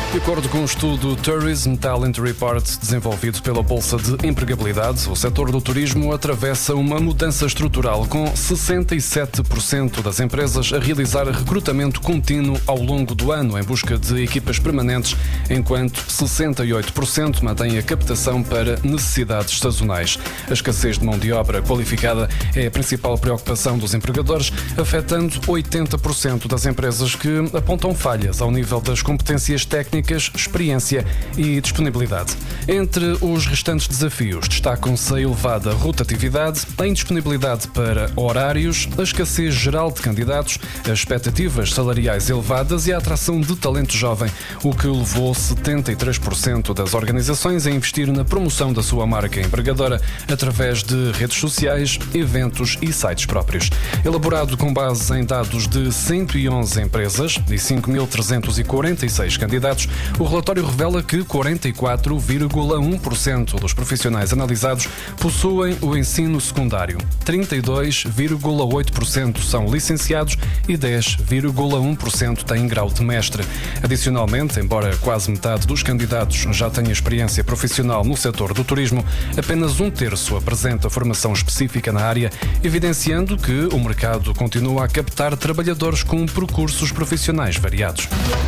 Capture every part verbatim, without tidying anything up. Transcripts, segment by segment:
De acordo com o estudo Tourism Talent Report desenvolvido pela Bolsa de Empregabilidade, o setor do turismo atravessa uma mudança estrutural, com sessenta e sete por cento das empresas a realizar recrutamento contínuo ao longo do ano em busca de equipas permanentes, enquanto sessenta e oito por cento mantém a captação para necessidades sazonais. A escassez de mão de obra qualificada é a principal preocupação dos empregadores, afetando oitenta por cento das empresas que apontam falhas ao nível das competências técnicas, experiência e disponibilidade. Entre os restantes desafios, destacam-se a elevada rotatividade, a indisponibilidade para horários, a escassez geral de candidatos, as expectativas salariais elevadas e a atração de talento jovem, o que levou setenta e três por cento das organizações a investir na promoção da sua marca empregadora através de redes sociais, eventos e sites próprios. Elaborado com base em dados de cento e onze empresas e cinco mil trezentos e quarenta e seis candidatos, o relatório revela que quarenta e quatro vírgula um por cento dos profissionais analisados possuem o ensino secundário, trinta e dois vírgula oito por cento são licenciados e dez vírgula um por cento têm grau de mestre. Adicionalmente, embora quase metade dos candidatos já tenha experiência profissional no setor do turismo, apenas um terço apresenta formação específica na área, evidenciando que o mercado continua a captar trabalhadores com percursos profissionais variados.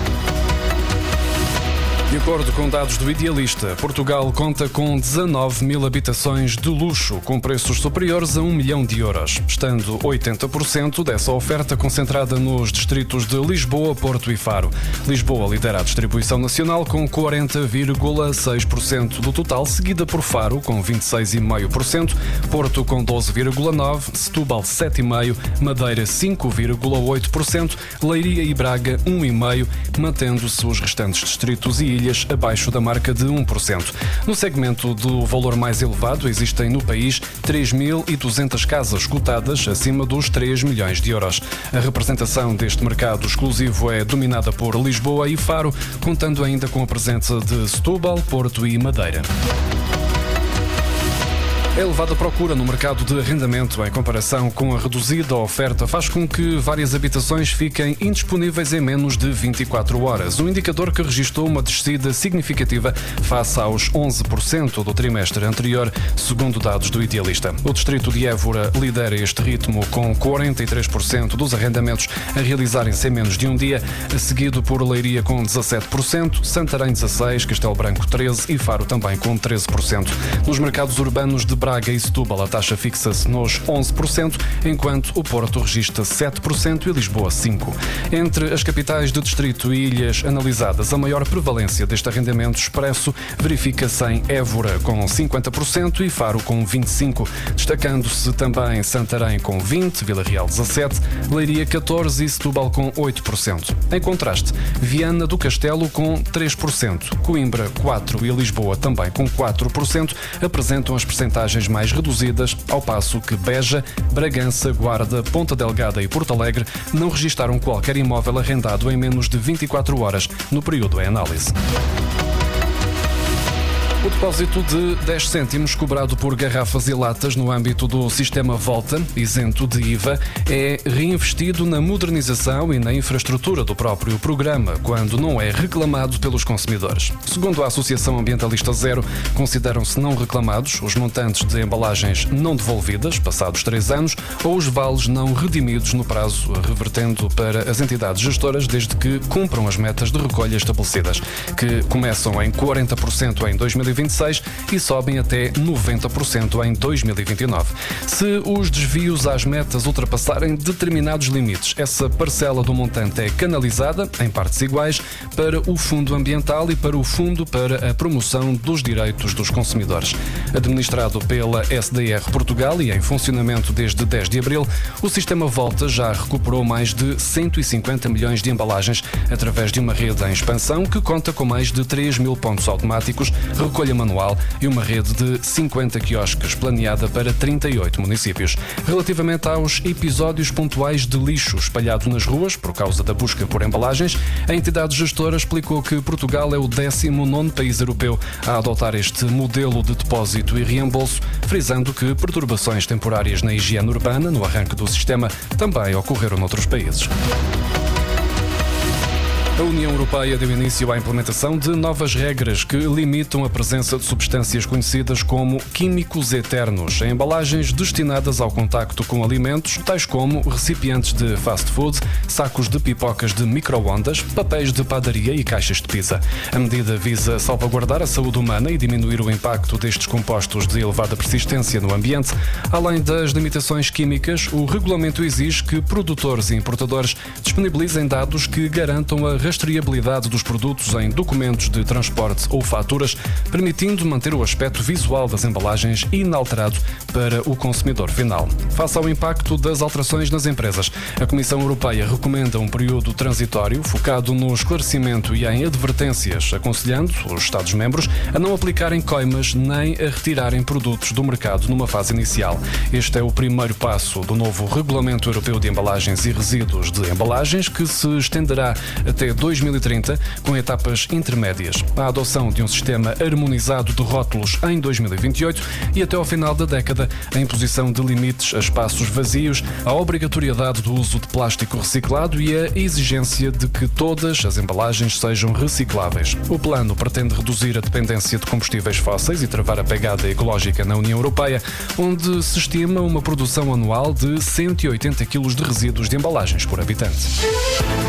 De acordo com dados do Idealista, Portugal conta com dezanove mil habitações de luxo com preços superiores a um milhão de euros, estando oitenta por cento dessa oferta concentrada nos distritos de Lisboa, Porto e Faro. Lisboa lidera a distribuição nacional com quarenta vírgula seis por cento do total, seguida por Faro com vinte e seis vírgula cinco por cento, Porto com doze vírgula nove por cento, Setúbal sete vírgula cinco por cento, Madeira cinco vírgula oito por cento, Leiria e Braga um vírgula cinco por cento, mantendo-se os restantes distritos e ilhas abaixo da marca de um por cento. No segmento do valor mais elevado, existem no país três mil e duzentas casas cotadas acima dos três milhões de euros. A representação deste mercado exclusivo é dominada por Lisboa e Faro, contando ainda com a presença de Setúbal, Porto e Madeira. A elevada procura no mercado de arrendamento, em comparação com a reduzida oferta, faz com que várias habitações fiquem indisponíveis em menos de vinte e quatro horas, um indicador que registrou uma descida significativa face aos onze por cento do trimestre anterior, segundo dados do Idealista. O distrito de Évora lidera este ritmo com quarenta e três por cento dos arrendamentos a realizarem-se em menos de um dia, seguido por Leiria com dezassete por cento, Santarém dezasseis por cento, Castelo Branco treze por cento e Faro também com treze por cento. Nos mercados urbanos de Braga e Setúbal a taxa fixa-se nos onze por cento, enquanto o Porto registra sete por cento e Lisboa cinco por cento. Entre as capitais de distrito e ilhas analisadas, a maior prevalência deste arrendamento expresso verifica-se em Évora com cinquenta por cento e Faro com vinte e cinco por cento, destacando-se também Santarém com vinte por cento, Vila Real dezassete por cento, Leiria catorze por cento e Setúbal com oito por cento. Em contraste, Viana do Castelo com três por cento, Coimbra quatro por cento e Lisboa também com quatro por cento apresentam as percentagens mais reduzidas, ao passo que Beja, Bragança, Guarda, Ponta Delgada e Porto Alegre não registaram qualquer imóvel arrendado em menos de vinte e quatro horas no período em análise. O depósito de dez cêntimos cobrado por garrafas e latas no âmbito do sistema Volta, isento de I V A, é reinvestido na modernização e na infraestrutura do próprio programa, quando não é reclamado pelos consumidores. Segundo a Associação Ambientalista Zero, consideram-se não reclamados os montantes de embalagens não devolvidas, passados três anos, ou os vales não redimidos no prazo, revertendo para as entidades gestoras desde que cumpram as metas de recolha estabelecidas, que começam em quarenta por cento em dois mil e vinte e seis e sobem até noventa por cento em dois mil e vinte e nove. Se os desvios às metas ultrapassarem determinados limites, essa parcela do montante é canalizada, em partes iguais, para o Fundo Ambiental e para o Fundo para a Promoção dos Direitos dos Consumidores. Administrado pela S D R Portugal e em funcionamento desde dez de abril, o sistema Volta já recuperou mais de cento e cinquenta milhões de embalagens através de uma rede em expansão que conta com mais de três mil pontos automáticos, recolha manual e uma rede de cinquenta quiosques planeada para trinta e oito municípios. Relativamente aos episódios pontuais de lixo espalhado nas ruas por causa da busca por embalagens, a entidade gestora explicou que Portugal é o décimo nono país europeu a adotar este modelo de depósito e reembolso, frisando que perturbações temporárias na higiene urbana no arranque do sistema também ocorreram noutros países. A União Europeia deu início à implementação de novas regras que limitam a presença de substâncias conhecidas como químicos eternos em embalagens destinadas ao contacto com alimentos, tais como recipientes de fast food, sacos de pipocas de micro-ondas, papéis de padaria e caixas de pizza. A medida visa salvaguardar a saúde humana e diminuir o impacto destes compostos de elevada persistência no ambiente. Além das limitações químicas, o regulamento exige que produtores e importadores disponibilizem dados que garantam a rastreabilidade dos produtos em documentos de transporte ou faturas, permitindo manter o aspecto visual das embalagens inalterado para o consumidor final. Face ao impacto das alterações nas empresas, a Comissão Europeia recomenda um período transitório focado no esclarecimento e em advertências, aconselhando os Estados-membros a não aplicarem coimas nem a retirarem produtos do mercado numa fase inicial. Este é o primeiro passo do novo Regulamento Europeu de Embalagens e Resíduos de Embalagens, que se estenderá até dois mil e trinta, com etapas intermédias. A adoção de um sistema harmonizado de rótulos em dois mil e vinte e oito e até ao final da década, a imposição de limites a espaços vazios, a obrigatoriedade do uso de plástico reciclado e a exigência de que todas as embalagens sejam recicláveis. O plano pretende reduzir a dependência de combustíveis fósseis e travar a pegada ecológica na União Europeia, onde se estima uma produção anual de cento e oitenta quilos de resíduos de embalagens por habitante.